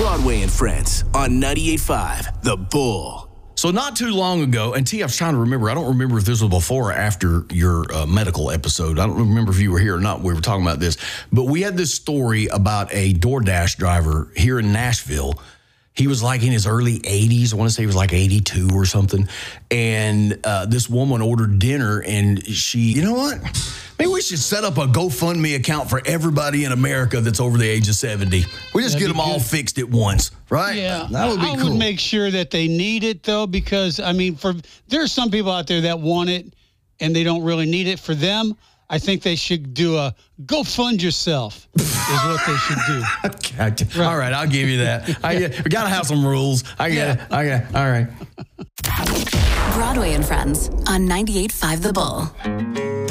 Broadway and Friends on 98.5 The Bull. So not too long ago, and T, I was trying to remember. I don't remember if this was before or after your medical episode. I don't remember if you were here or not. We were talking about this. But we had this story about a DoorDash driver here in Nashville. He was like in his early 80s. I want to say he was like 82 or something. And this woman ordered dinner, and she, you know what? Maybe we should set up a GoFundMe account for everybody in America that's over the age of 70. We just get them all fixed at once, right? Yeah. That would be cool. I would make sure that they need it, though, because, I mean, there are some people out there that want it and they don't really need it. For them, I think they should do a go fund yourself is what they should do. Okay. Right. All right, I'll give you that. We got to have some rules. I get it. All right. Broadway and Friends on 98.5 The Bull.